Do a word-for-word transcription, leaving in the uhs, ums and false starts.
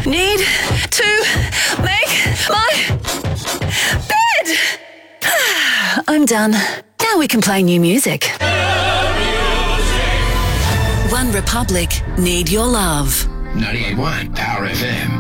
need to make my bed. I'm done. Now we can play new music. One Republic, Need Your Love. ninety-eight point one Power F M.